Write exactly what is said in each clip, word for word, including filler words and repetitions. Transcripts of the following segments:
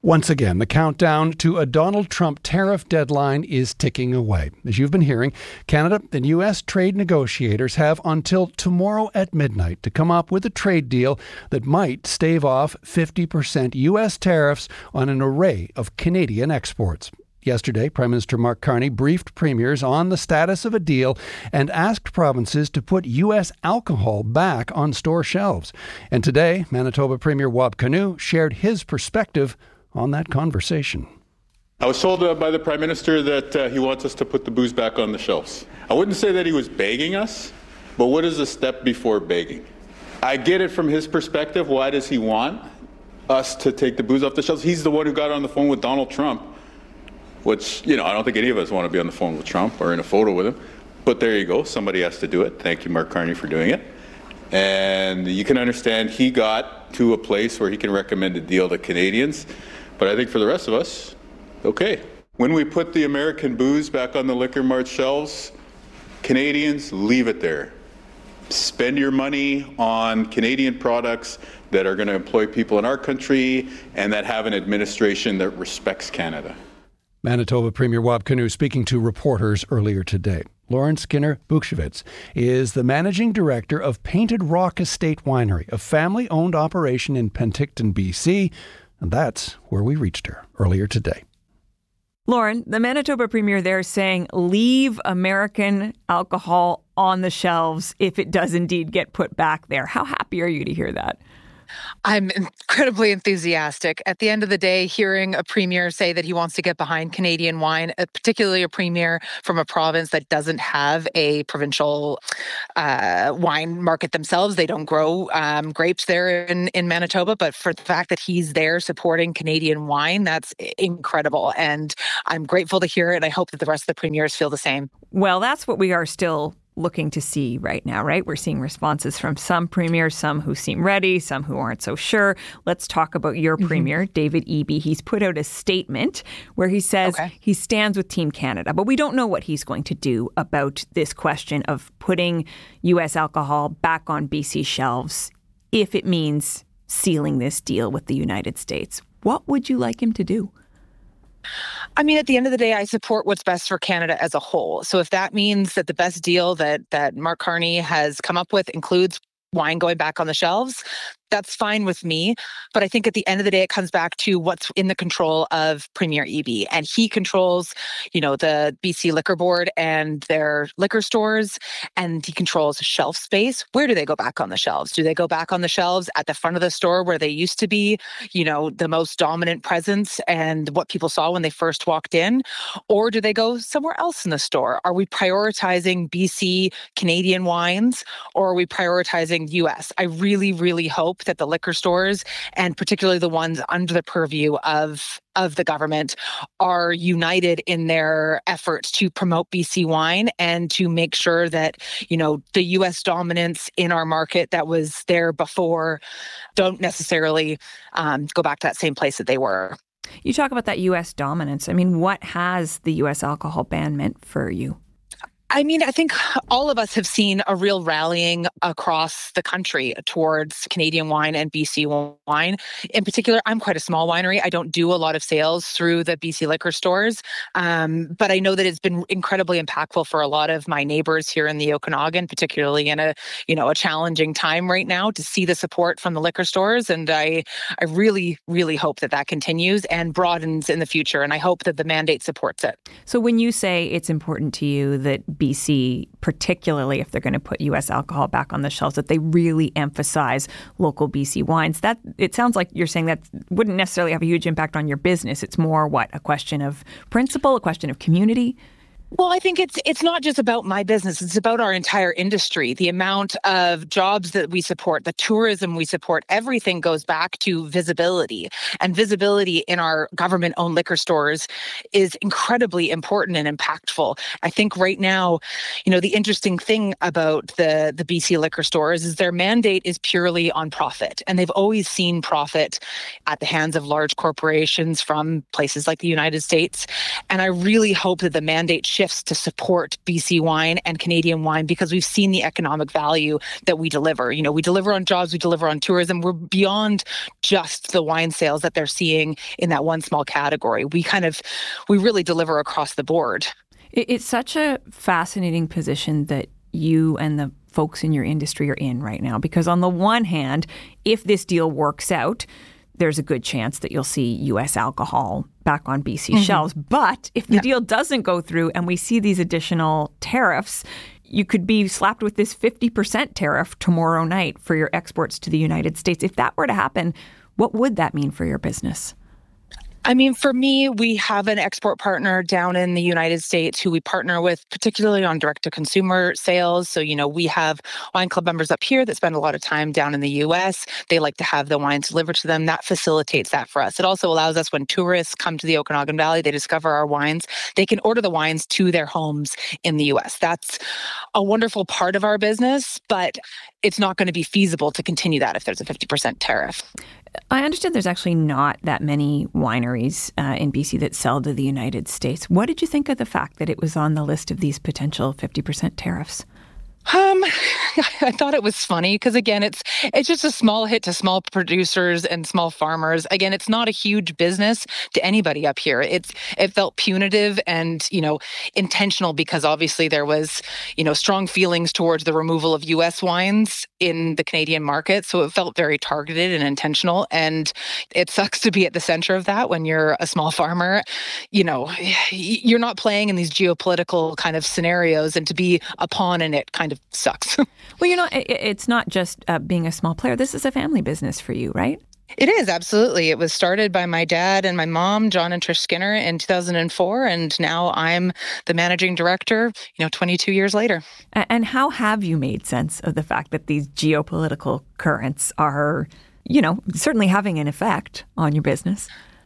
Once again, the countdown to a Donald Trump tariff deadline is ticking away. As you've been hearing, Canada and U S trade negotiators have until tomorrow at midnight to come up with a trade deal that might stave off fifty percent U S tariffs on an array of Canadian exports. Yesterday, Prime Minister Mark Carney briefed premiers on the status of a deal and asked provinces to put U S alcohol back on store shelves. And today, Manitoba Premier Wab Kinew shared his perspective on that conversation. I was told uh, by the Prime Minister that uh, he wants us to put the booze back on the shelves. I wouldn't say that he was begging us, but what is a step before begging? I get it from his perspective. Why does he want us to take the booze off the shelves? He's the one who got on the phone with Donald Trump, which, you know, I don't think any of us want to be on the phone with Trump or in a photo with him. But there you go. Somebody has to do it. Thank you, Mark Carney, for doing it. And you can understand he got to a place where he can recommend a deal to Canadians. But I think for the rest of us, okay. When we put the American booze back on the Liquor Mart shelves, Canadians, leave it there. Spend your money on Canadian products that are going to employ people in our country and that have an administration that respects Canada. Manitoba Premier Wab Kinew speaking to reporters earlier today. Lauren Skinner-Bukshevitz is the managing director of Painted Rock Estate Winery, a family-owned operation in Penticton, B C, and that's where we reached her earlier today. Lauren, the Manitoba Premier there is saying leave American alcohol on the shelves if it does indeed get put back there. How happy are you to hear that? I'm incredibly enthusiastic. At the end of the day, hearing a premier say that he wants to get behind Canadian wine, particularly a premier from a province that doesn't have a provincial uh, wine market themselves. They don't grow um, grapes there in, in Manitoba, but for the fact that he's there supporting Canadian wine, that's incredible. And I'm grateful to hear it, and I hope that the rest of the premiers feel the same. Well, that's what we are still looking to see right now, right? We're seeing responses from some premiers, some who seem ready, some who aren't so sure. Let's talk about your mm-hmm. premier, David Eby. He's put out a statement where he says okay. he stands with Team Canada, but we don't know what he's going to do about this question of putting U S alcohol back on B C shelves if it means sealing this deal with the United States. What would you like him to do? I mean, at the end of the day, I support what's best for Canada as a whole. So if that means that the best deal that that Mark Carney has come up with includes wine going back on the shelves, that's fine with me. But I think at the end of the day, it comes back to what's in the control of Premier Eby. And he controls, you know, the B C Liquor Board and their liquor stores, and he controls shelf space. Where do they go back on the shelves? Do they go back on the shelves at the front of the store where they used to be, you know, the most dominant presence and what people saw when they first walked in? Or do they go somewhere else in the store? Are we prioritizing B C Canadian wines, or are we prioritizing U S? I really, really hope that the liquor stores, and particularly the ones under the purview of of the government, are united in their efforts to promote B C wine and to make sure that, you know, the U S dominance in our market that was there before don't necessarily um, go back to that same place that they were. You talk about that U S dominance. I mean, what has the U S alcohol ban meant for you? I mean, I think all of us have seen a real rallying across the country towards Canadian wine and B C wine. In particular, I'm quite a small winery. I don't do a lot of sales through the B C liquor stores, um, but I know that it's been incredibly impactful for a lot of my neighbors here in the Okanagan, particularly in a you know a challenging time right now, to see the support from the liquor stores. And I, I really, really hope that that continues and broadens in the future. And I hope that the mandate supports it. So when you say it's important to you that B C, particularly if they're going to put U S alcohol back on the shelves, that they really emphasize local B C wines. That it sounds like you're saying that wouldn't necessarily have a huge impact on your business. It's more what, a question of principle, a question of community? Well, I think it's it's not just about my business. It's about our entire industry. The amount of jobs that we support, the tourism we support, everything goes back to visibility. And visibility in our government-owned liquor stores is incredibly important and impactful. I think right now, you know, the interesting thing about the, the B C liquor stores is their mandate is purely on profit. And they've always seen profit at the hands of large corporations from places like the United States. And I really hope that the mandate shifts shifts to support B C wine and Canadian wine because we've seen the economic value that we deliver. You know, we deliver on jobs, we deliver on tourism. We're beyond just the wine sales that they're seeing in that one small category. We kind of, we really deliver across the board. It's such a fascinating position that you and the folks in your industry are in right now, because on the one hand, if this deal works out, there's a good chance that you'll see U S alcohol back on B C mm-hmm. shelves. But if the yeah. deal doesn't go through and we see these additional tariffs, you could be slapped with this fifty percent tariff tomorrow night for your exports to the United States. If that were to happen, what would that mean for your business? I mean, for me, we have an export partner down in the United States who we partner with, particularly on direct-to-consumer sales. So, you know, we have wine club members up here that spend a lot of time down in the U S. They like to have the wines delivered to them. That facilitates that for us. It also allows us, when tourists come to the Okanagan Valley, they discover our wines, they can order the wines to their homes in the U S. That's a wonderful part of our business, but it's not going to be feasible to continue that if there's a fifty percent tariff. I understand there's actually not that many wineries uh, in B C that sell to the United States. What did you think of the fact that it was on the list of these potential fifty percent tariffs? Um, I thought it was funny because, again, it's it's just a small hit to small producers and small farmers. Again, it's not a huge business to anybody up here. It's it felt punitive and, you know, intentional because obviously there was, you know, strong feelings towards the removal of U S wines in the Canadian market. So it felt very targeted and intentional. And it sucks to be at the center of that when you're a small farmer. You know, you're not playing in these geopolitical kind of scenarios, and to be a pawn in it kind of sucks. Well, you're not, it's not just uh, being a small player. This is a family business for you, right? It is, absolutely. It was started by my dad and my mom, John and Trish Skinner, in two thousand four, and now I'm the managing director, you know, twenty-two years later. And how have you made sense of the fact that these geopolitical currents are, you know, certainly having an effect on your business?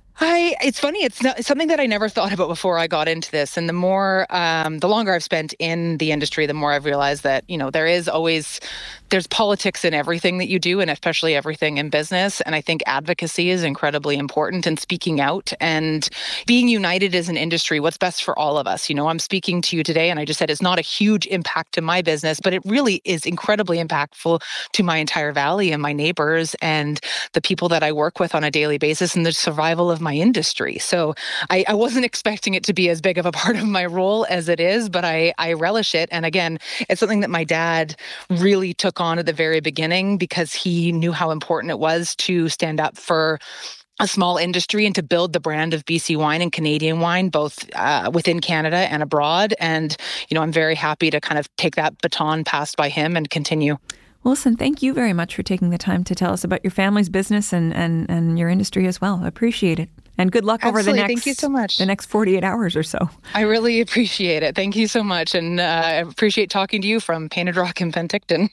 I, it's funny. It's, not, it's something that I never thought about before I got into this. And the more, um, the longer I've spent in the industry, the more I've realized that, you know, there is always, there's politics in everything that you do, and especially everything in business. And I think advocacy is incredibly important, and speaking out and being united as an industry, what's best for all of us. You know, I'm speaking to you today, and I just said it's not a huge impact to my business, but it really is incredibly impactful to my entire valley and my neighbors and the people that I work with on a daily basis, and the survival of my industry. So I, I wasn't expecting it to be as big of a part of my role as it is, but I, I relish it. And again, it's something that my dad really took on at the very beginning because he knew how important it was to stand up for a small industry and to build the brand of B C wine and Canadian wine, both uh, within Canada and abroad. And, you know, I'm very happy to kind of take that baton passed by him and continue. Well, listen, thank you very much for taking the time to tell us about your family's business and, and, and your industry as well. I appreciate it. And good luck Absolutely. over the next, Thank you so much. the next forty-eight hours or so. I really appreciate it. Thank you so much. And uh, I appreciate talking to you from Painted Rock in Penticton.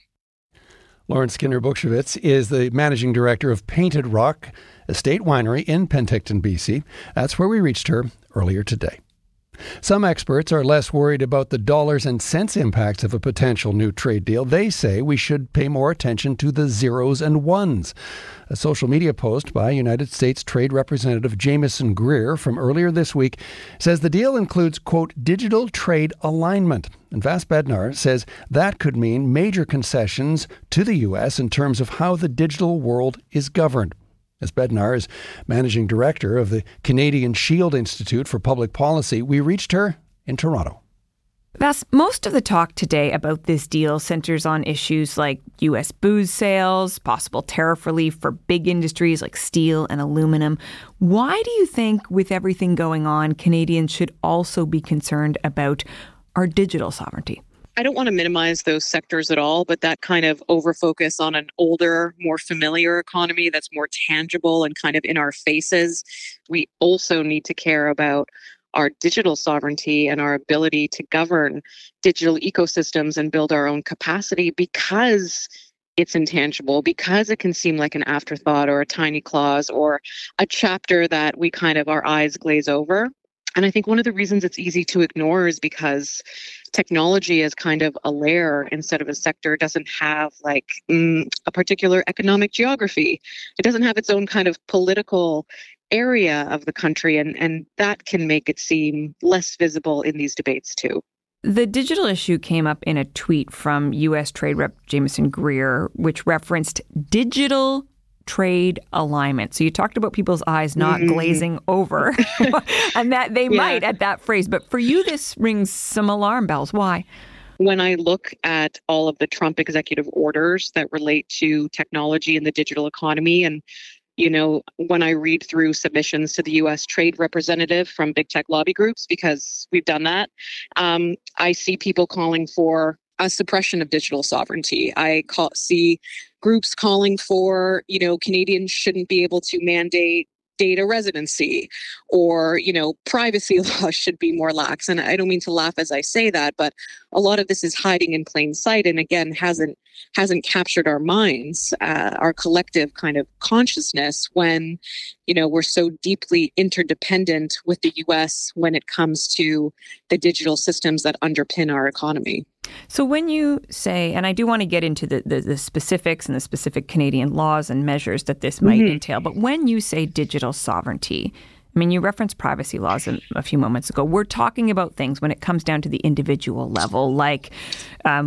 Lauren Skinner Bukshevitz is the managing director of Painted Rock Estate Winery in Penticton, B C. That's where we reached her earlier today. Some experts are less worried about the dollars and cents impacts of a potential new trade deal. They say we should pay more attention to the zeros and ones. A social media post by United States Trade Representative Jameson Greer from earlier this week says the deal includes, quote, digital trade alignment. And Vas Bednar says that could mean major concessions to the U S in terms of how the digital world is governed. As Bednar is managing director of the Canadian Shield Institute for Public Policy, we reached her in Toronto. Vas, most of the talk today about this deal centers on issues like U S booze sales, possible tariff relief for big industries like steel and aluminum. Why do you think, with everything going on, Canadians should also be concerned about our digital sovereignty? I don't want to minimize those sectors at all, but that kind of overfocus on an older, more familiar economy that's more tangible and kind of in our faces. We also need to care about our digital sovereignty and our ability to govern digital ecosystems and build our own capacity, because it's intangible, because it can seem like an afterthought or a tiny clause or a chapter that we kind of, our eyes glaze over. And I think one of the reasons it's easy to ignore is because technology as kind of a layer instead of a sector doesn't have like mm, a particular economic geography. It doesn't have its own kind of political area of the country, and, and that can make it seem less visible in these debates too. The digital issue came up in a tweet from U S Trade Rep Jameson Greer, which referenced digital trade alignment. So you talked about people's eyes not mm-hmm. glazing over, and that they yeah. might at that phrase. But for you, this rings some alarm bells. Why? When I look at all of the Trump executive orders that relate to technology and the digital economy, and you know, when I read through submissions to the U S trade representative from big tech lobby groups, because we've done that, um, I see people calling for a suppression of digital sovereignty. I call, see groups calling for, you know, Canadians shouldn't be able to mandate data residency, or, you know, privacy laws should be more lax. And I don't mean to laugh as I say that, but a lot of this is hiding in plain sight, and again, hasn't hasn't captured our minds, uh, our collective kind of consciousness, when, you know, we're so deeply interdependent with the U S when it comes to the digital systems that underpin our economy. So when you say, and I do want to get into the, the, the specifics and the specific Canadian laws and measures that this might mm-hmm. entail, but when you say digital sovereignty, I mean, you referenced privacy laws a, a few moments ago. We're talking about things when it comes down to the individual level, like um,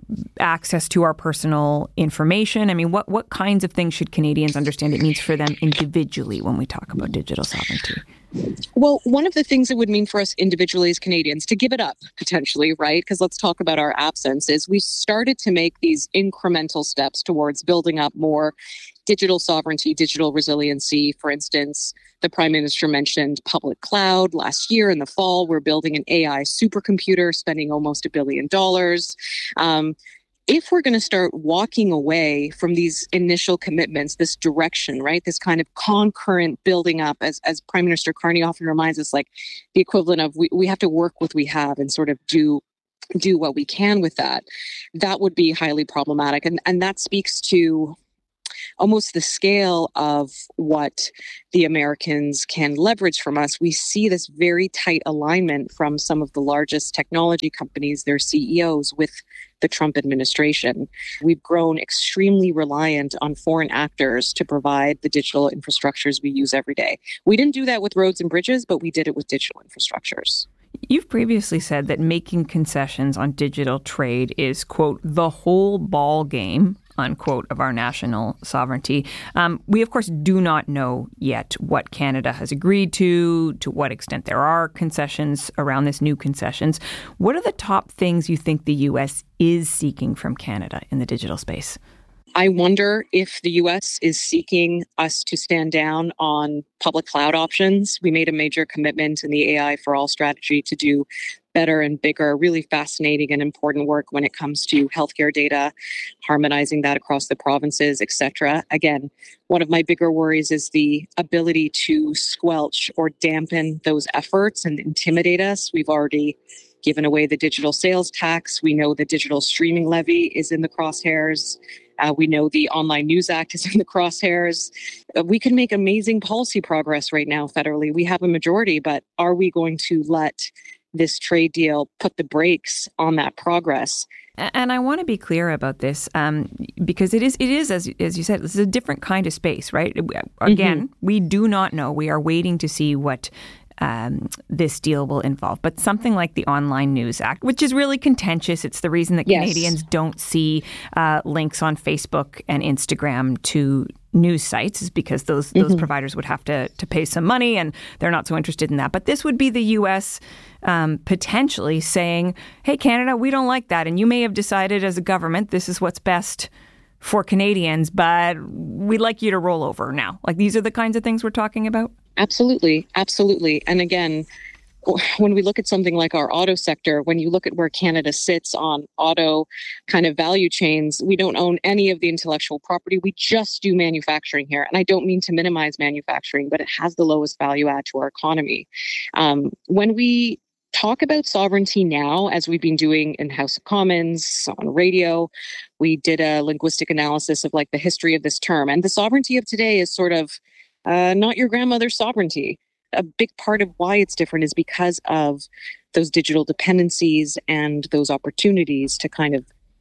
access to our personal information. I mean, what, what kinds of things should Canadians understand it means for them individually when we talk about digital sovereignty? Well, one of the things it would mean for us individually as Canadians to give it up, potentially, right? Because let's talk about our absence, is we started to make these incremental steps towards building up more digital sovereignty, digital resiliency. For instance, the Prime Minister mentioned public cloud last year in the fall. We're building an A I supercomputer, spending almost a billion dollars. Um, If we're going to start walking away from these initial commitments, this direction, right, this kind of concurrent building up, as, as Prime Minister Carney often reminds us, like the equivalent of we, we have to work with what we have and sort of do do what we can with that, that would be highly problematic. And, and that speaks to almost the scale of what the Americans can leverage from us. We see this very tight alignment from some of the largest technology companies, their C E Os, with the Trump administration. We've grown extremely reliant on foreign actors to provide the digital infrastructures we use every day. We didn't do that with roads and bridges, but we did it with digital infrastructures. You've previously said that making concessions on digital trade is, quote, the whole ball game, unquote, of our national sovereignty. Um, we, of course, do not know yet what Canada has agreed to, to what extent there are concessions around this new concessions. What are the top things you think the U S is seeking from Canada in the digital space? I wonder if the U S is seeking us to stand down on public cloud options. We made a major commitment in the A I for All strategy to do better and bigger, really fascinating and important work when it comes to healthcare data, harmonizing that across the provinces, et cetera. Again, one of my bigger worries is the ability to squelch or dampen those efforts and intimidate us. We've already given away the digital sales tax. We know the digital streaming levy is in the crosshairs. Uh, we know the Online News Act is in the crosshairs. Uh, we can make amazing policy progress right now federally. We have a majority, but are we going to let this trade deal put the brakes on that progress? And I want to be clear about this, um, because it is, it is as as you said, this is a different kind of space, right? Again, mm-hmm. we do not know. We are waiting to see what Um, this deal will involve. But something like the Online News Act, which is really contentious. It's the reason that yes. Canadians don't see uh, links on Facebook and Instagram to news sites, is because those those mm-hmm. providers would have to to pay some money, and they're not so interested in that. But this would be the U S um, potentially saying, hey, Canada, we don't like that. And you may have decided as a government this is what's best for Canadians, but we'd like you to roll over now. Like, these are the kinds of things we're talking about? Absolutely. Absolutely. And again, when we look at something like our auto sector, when you look at where Canada sits on auto kind of value chains, we don't own any of the intellectual property. We just do manufacturing here. And I don't mean to minimize manufacturing, but it has the lowest value add to our economy. Um, when we talk about sovereignty now, as we've been doing in House of Commons, on radio, we did a linguistic analysis of like the history of this term. And the sovereignty of today is sort of uh, not your grandmother's sovereignty. A big part of why it's different is because of those digital dependencies and those opportunities to kind of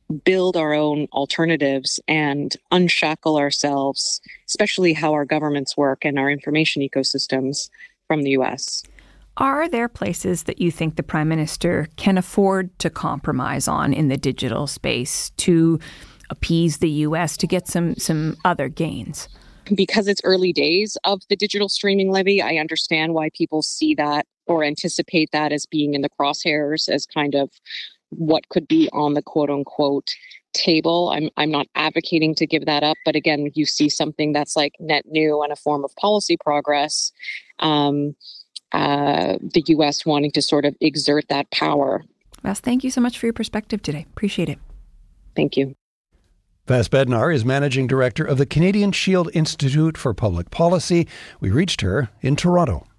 build our own alternatives and unshackle ourselves, especially how our governments work and our information ecosystems from the U S. Are there places that you think the Prime Minister can afford to compromise on in the digital space to appease the U S, to get some some other gains? Because it's early days of the digital streaming levy, I understand why people see that or anticipate that as being in the crosshairs as kind of what could be on the quote unquote table. I'm I'm not advocating to give that up, but again, you see something that's like net new and a form of policy progress. Um, uh, the U S wanting to sort of exert that power. Vas, thank you so much for your perspective today. Appreciate it. Thank you. Vas Bednar is Managing Director of the Canadian Shield Institute for Public Policy. We reached her in Toronto.